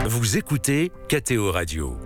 Vous écoutez KTO Radio.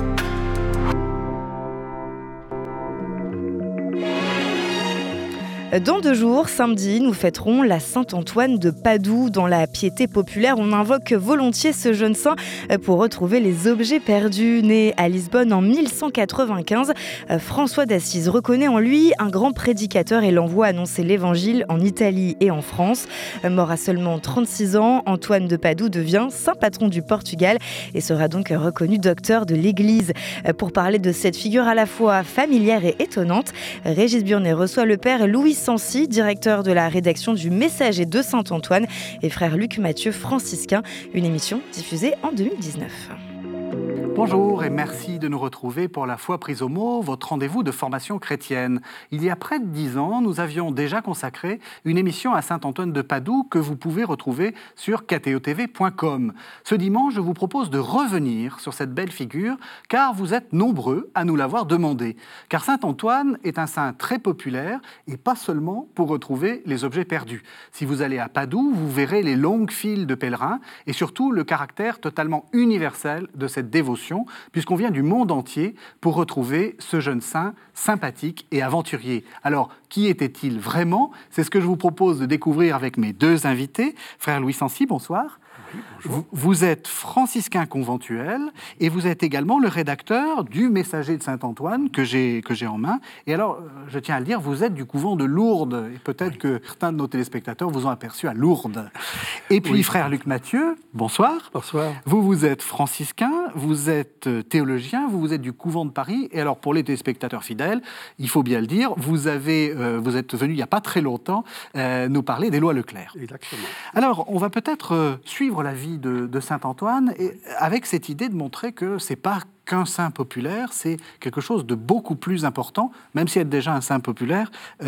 Dans 2 jours, samedi, nous fêterons la Saint-Antoine de Padoue. Dans la piété populaire, on invoque volontiers ce jeune saint pour retrouver les objets perdus. Né à Lisbonne en 1195, François d'Assise reconnaît en lui un grand prédicateur et l'envoie annoncer l'évangile en Italie et en France. Mort à seulement 36 ans, Antoine de Padoue devient saint patron du Portugal et sera donc reconnu docteur de l'Église. Pour parler de cette figure à la fois familière et étonnante, Régis Burnet reçoit le père Louis Sancy, directeur de la rédaction du Messager de Saint-Antoine, et frère Luc Mathieu, franciscain, une émission diffusée en 2019. Bonjour et merci de nous retrouver pour La Foi prise au mot, votre rendez-vous de formation chrétienne. Il y a près de 10 ans, nous avions déjà consacré une émission à Saint-Antoine de Padoue que vous pouvez retrouver sur ktotv.com. Ce dimanche, je vous propose de revenir sur cette belle figure, car vous êtes nombreux à nous l'avoir demandé. Car Saint-Antoine est un saint très populaire, et pas seulement pour retrouver les objets perdus. Si vous allez à Padoue, vous verrez les longues files de pèlerins, et surtout le caractère totalement universel de cette dévotion, puisqu'on vient du monde entier pour retrouver ce jeune saint sympathique et aventurier. Alors, qui était-il vraiment ? C'est ce que je vous propose de découvrir avec mes 2 invités. Frère Louis Sancy, bonsoir. Oui, vous êtes franciscain conventuel et vous êtes également le rédacteur du Messager de Saint-Antoine que j'ai en main. Et alors, je tiens à le dire, vous êtes du couvent de Lourdes. Et peut-être que certains de nos téléspectateurs vous ont aperçu à Lourdes. Et puis, frère Luc Mathieu, bonsoir. Bonsoir. Vous êtes franciscain, vous êtes théologien, vous êtes du couvent de Paris. Et alors, pour les téléspectateurs fidèles, il faut bien le dire, vous êtes venu il n'y a pas très longtemps nous parler d'Éloi Leclerc. Exactement. Alors, on va peut-être suivre la vie de Saint-Antoine et avec cette idée de montrer que ce n'est pas qu'un saint populaire, c'est quelque chose de beaucoup plus important, même si être déjà un saint populaire,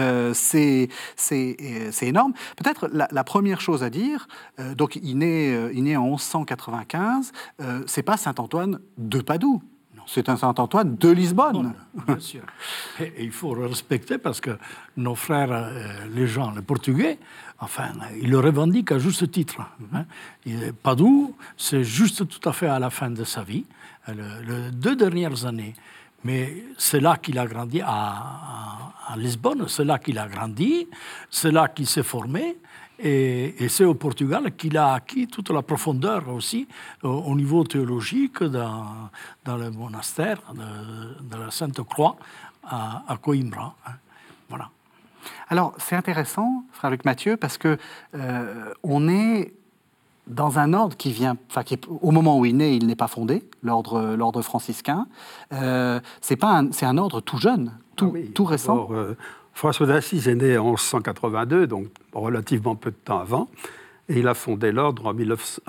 c'est énorme. Peut-être la première chose à dire, donc il naît en 1195, c'est pas Saint-Antoine de Padoue. C'est un Saint-Antoine de Lisbonne. Bien sûr. Et il faut le respecter parce que nos frères, les gens, les Portugais, enfin, ils le revendiquent à juste titre. Hein. Padoue, c'est juste tout à fait à la fin de sa vie, les 2 dernières années. Mais c'est là qu'il a grandi à Lisbonne, c'est là qu'il a grandi, c'est là qu'il s'est formé. Et c'est au Portugal qu'il a acquis toute la profondeur aussi au niveau théologique dans le monastère de la Sainte-Croix à Coimbra. Voilà. Alors, c'est intéressant, frère Luc Mathieu, parce que on est dans un ordre qui au moment où il naît, il n'est pas fondé, l'ordre franciscain. C'est un ordre tout jeune, tout récent. Alors, François d'Assise est né en 1182, donc relativement peu de temps avant, et il a fondé l'ordre en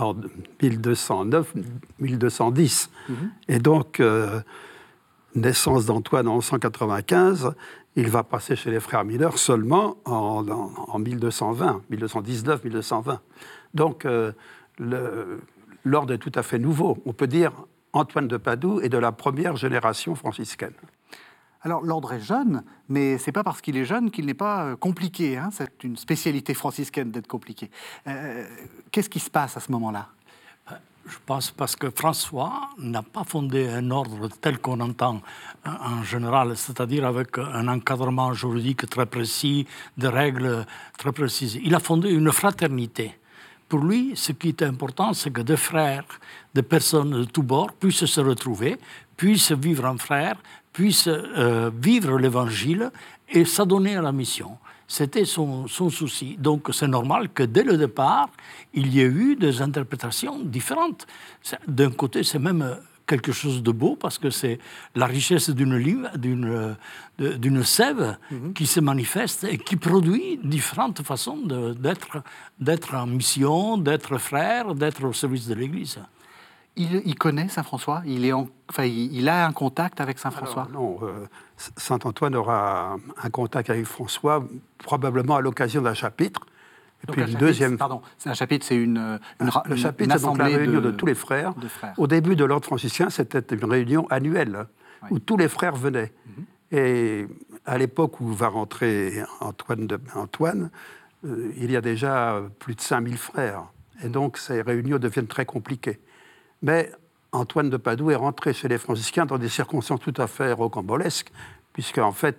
1209-1210. Et donc, naissance d'Antoine en 1195, il va passer chez les frères mineurs seulement en 1220, 1219, 1220. Donc, l'ordre est tout à fait nouveau. On peut dire Antoine de Padoue est de la première génération franciscaine. Alors, l'ordre est jeune, mais ce n'est pas parce qu'il est jeune qu'il n'est pas compliqué. Hein. C'est une spécialité franciscaine d'être compliqué. Qu'est-ce qui se passe à ce moment-là ? Je pense parce que François n'a pas fondé un ordre tel qu'on entend en général, c'est-à-dire avec un encadrement juridique très précis, des règles très précises. Il a fondé une fraternité. Pour lui, ce qui est important, c'est que des frères, des personnes de tous bords puissent se retrouver, puissent vivre en frères, puissent vivre l'Évangile et s'adonner à la mission. C'était son souci. Donc c'est normal que dès le départ, il y ait eu des interprétations différentes. D'un côté, c'est même quelque chose de beau parce que c'est la richesse d'une sève qui se manifeste et qui produit différentes façons d'être en mission, d'être frère, d'être au service de l'Église. Il connaît Saint François ? Il a un contact avec Saint François ? Non, Saint Antoine aura un contact avec François probablement à l'occasion d'un chapitre. Et donc puis le deuxième. Pardon, c'est un chapitre, c'est le chapitre, c'est donc la réunion de tous les frères. Au début de l'ordre franciscain, c'était une réunion annuelle où tous les frères venaient. Et à l'époque où va rentrer Antoine, il y a déjà plus de 5000 frères. Et donc ces réunions deviennent très compliquées. Mais Antoine de Padoue est rentré chez les franciscains dans des circonstances tout à fait rocambolesques, puisque en fait,